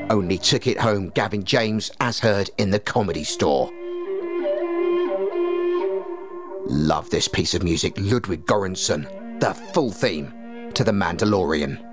only took it home Gavin James as heard in the Comedy Store. Love this piece of music, Ludwig Göransson, the full theme to The Mandalorian.